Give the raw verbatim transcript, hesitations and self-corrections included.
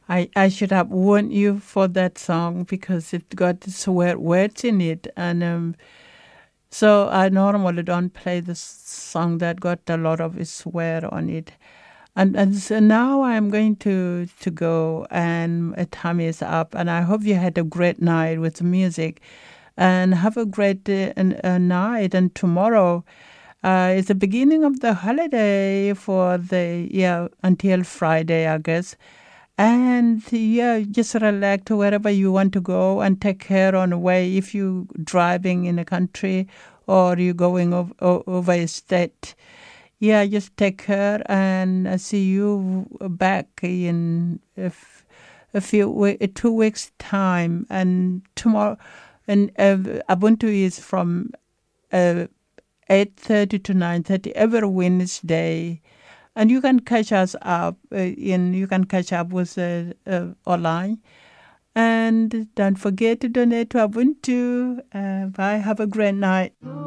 I, I should have warned you for that song because it got swear words in it. And um, so I normally don't play the song that got a lot of swear on it. And, and so now I'm going to, to go, and uh, time is up. And I hope you had a great night with music. And have a great uh, uh, night. And tomorrow uh, is the beginning of the holiday for the, yeah, until Friday, I guess. And yeah, just relax to wherever you want to go and take care on the way if you're driving in a country or you're going over, over a state. Yeah, just take care, and I see you back in a, f- a few we- two weeks time. And tomorrow, and uh, Ubuntu is from uh, eight thirty to nine thirty every Wednesday. And you can catch us up uh, in, you can catch up with uh, uh, online. And don't forget to donate to Ubuntu. Uh, bye. Have a great night.